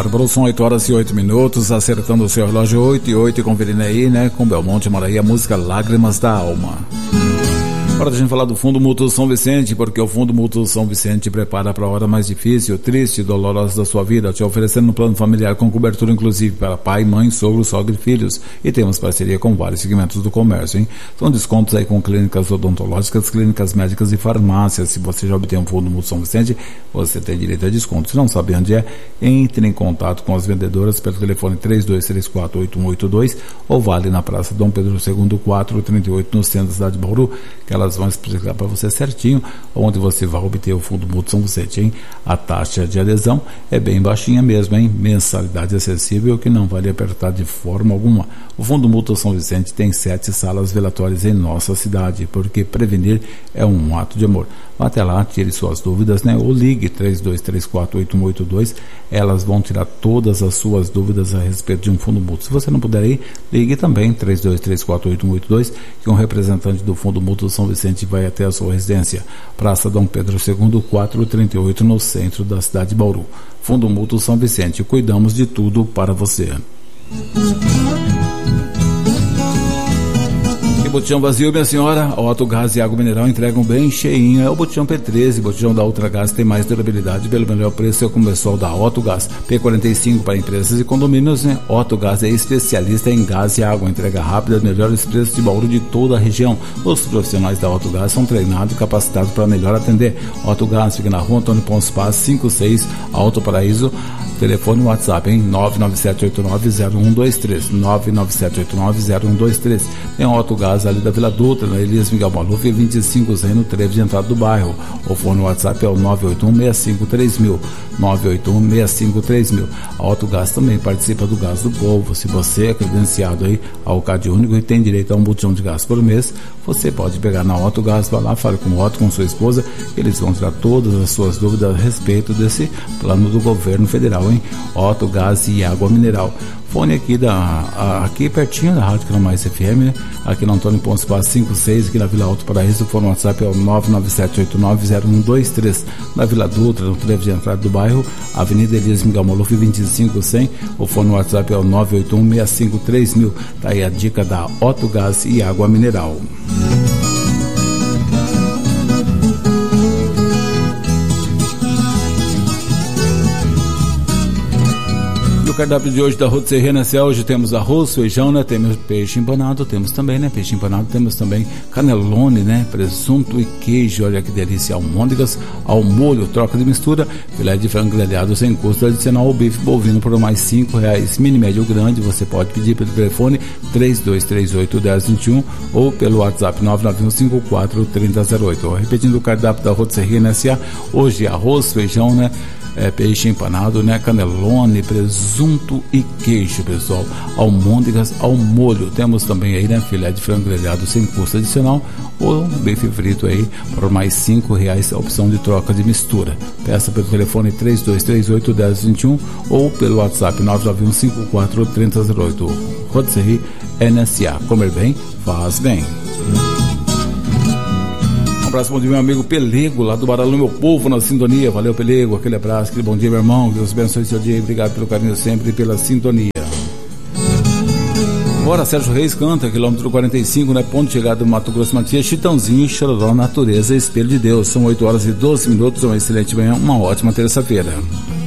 Bárbaro, são 8 horas e 8 minutos, acertando o seu relógio 8 e 8, conferindo aí, né, com Belmonte Maraí, a música Lágrimas da Alma. Hora da gente falar do Fundo Mútuo São Vicente, porque o Fundo Mútuo São Vicente prepara para a hora mais difícil, triste e dolorosa da sua vida, te oferecendo um plano familiar com cobertura inclusive para pai, mãe, sogro, sogra e filhos. E temos parceria com vários segmentos do comércio, hein? São descontos aí com clínicas odontológicas, clínicas médicas e farmácias. Se você já obtém um Fundo Mútuo São Vicente, você tem direito a desconto. Se não sabe onde é, entre em contato com as vendedoras pelo telefone 3234-8182 ou vale na Praça Dom Pedro II, 438, no centro da cidade de Bauru, que elas vão explicar para você certinho onde você vai obter o Fundo Mútuo São Vicente, hein? A taxa de adesão é bem baixinha mesmo, hein? Mensalidade acessível que não vai lhe apertar de forma alguma. O Fundo Mútuo São Vicente tem 7 salas velatórias em nossa cidade, porque prevenir é um ato de amor. Vá até lá, tire suas dúvidas, né? Ou ligue 3234-8182, elas vão tirar todas as suas dúvidas a respeito de um fundo mútuo. Se você não puder ir, ligue também 3234-8182, que um representante do Fundo Mútuo São Vicente vai até a sua residência. Praça Dom Pedro II, 438, no centro da cidade de Bauru. Fundo Mútuo São Vicente, cuidamos de tudo para você. Botijão vazio, minha senhora, Otto Gás e Água Mineral entregam bem cheinho. É o botijão P13, botijão da Ultra Gás tem mais durabilidade pelo melhor preço, é como o pessoal da Otto Gás. P45 para empresas e condomínios, né? Otto Gás é especialista em gás e água, entrega rápida, melhores preços de Bauru de toda a região. Os profissionais da Otto Gás são treinados e capacitados para melhor atender. Otto Gás fica na rua Antônio Ponce Paz, 56, Alto Paraíso. Telefone WhatsApp, hein? 997890123, 997890123. Tem Otto Gás ali da Vila Dutra, na Elias Miguel Maluf, 2500 no trevo de entrada do bairro. O fone WhatsApp é o 981-653000, 981-653000. A Otto Gás também participa do Gás do Povo. Se você é credenciado aí ao Cade Único e tem direito a um botijão de gás por mês, você pode pegar na Otto Gás, vai lá, fale com o Otto, com sua esposa, eles vão tirar todas as suas dúvidas a respeito desse plano do governo federal, hein? Otto Gás e Água Mineral. Fone aqui aqui pertinho da Rádio Cramais FM, né? Aqui no Antônio Ponce Paz 56, aqui na Vila Alto Paraíso. O fone WhatsApp é o 997890123. Na Vila Dutra, no trevo de entrada do bairro, Avenida Elias Miguel Maluf, 2500. O fone WhatsApp é o 981-653000. Tá aí a dica da Otto Gás e Água Mineral. O cardápio de hoje da Rotisserie Renascer, hoje temos arroz, feijão, né? Temos peixe empanado, temos também, né? Peixe empanado, temos também canelone, né? Presunto e queijo, olha que delícia, almôndegas ao molho, troca de mistura, filé de frango grelhado sem custo adicional, o bife bovino por mais R$5, mini, médio, grande, você pode pedir pelo telefone 3238-1021 ou pelo WhatsApp 99154-3008. Repetindo o cardápio da Rotisserie Renascer, hoje arroz, feijão, né? Peixe empanado, né? Canelone, presunto e queijo, pessoal. Almôndegas ao molho. Temos também aí, né? Filé de frango grelhado sem custo adicional ou bife frito aí por mais R$5, a opção de troca de mistura. Peça pelo telefone 3238-1021 ou pelo WhatsApp 99154-3008. Rotisserie NSA. Comer bem, faz bem. Abraço, bom dia, meu amigo Pelego, lá do Baralho, meu povo, na sintonia. Valeu, Pelego, aquele abraço, aquele bom dia, meu irmão. Deus abençoe seu dia e obrigado pelo carinho sempre e pela sintonia. Agora, Sérgio Reis canta, quilômetro 45, né? Ponto de chegada do Mato Grosso Matias, Chitãozinho, Chororó, Natureza, Espelho de Deus. São 8 horas e 12 minutos, uma excelente manhã, uma ótima terça-feira.